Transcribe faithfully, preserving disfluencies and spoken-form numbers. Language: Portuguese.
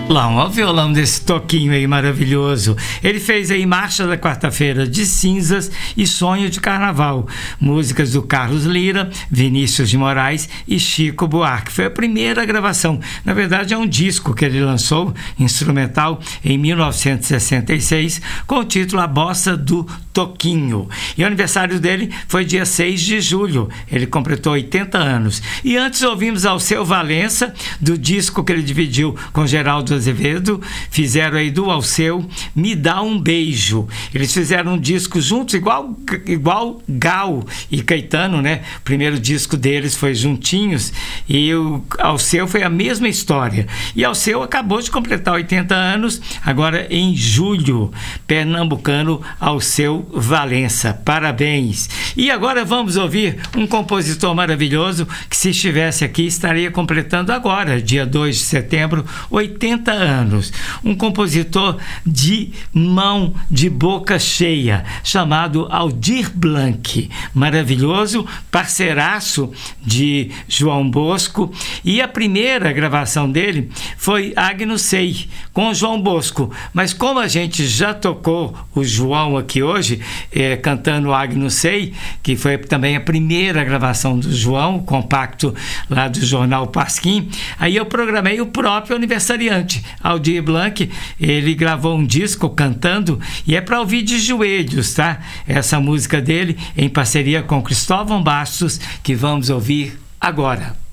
violão, olha o violão desse toquinho aí maravilhoso. Ele fez aí Marcha da Quarta-feira de Cinzas e Sonho de Carnaval, músicas do Carlos Lira, Vinícius de Moraes e Chico Buarque. Foi a primeira gravação, na verdade é um disco que ele lançou, instrumental, em mil novecentos e sessenta e seis, com o título A Bossa do Toquinho. E o aniversário dele foi dia seis de julho, ele completou oitenta anos. E antes ouvimos Alceu Valença, do disco que ele dividiu com Geraldo Azevedo, fizeram aí do Alceu Me Dá um Beijo. Eles fizeram um disco juntos, igual, igual Gal e Caetano, né? O primeiro disco deles foi juntinhos, e o Alceu foi a mesma história. E Alceu acabou de completar oitenta anos, agora em julho. Pernambucano Alceu Valença, parabéns. E agora vamos ouvir um compositor maravilhoso que, se estivesse aqui, estaria completando agora, dia dois de setembro, oitenta anos. Um compositor de mão de boca cheia, chamado Aldir Blanc, maravilhoso, parceiraço de João Bosco, e a primeira gravação dele foi Agnus Sei, com João Bosco, mas como a gente já tocou o João aqui hoje, é, cantando Agnus Sei, que foi também a primeira gravação do João, compacto lá do jornal Pasquim, aí eu programei o próprio aniversariante, Aldir Blanc. Ele gravou um disco cantando, e é para ouvir de joelhos, tá? Essa música dele, em parceria com Cristóvão Bastos, que vamos ouvir agora.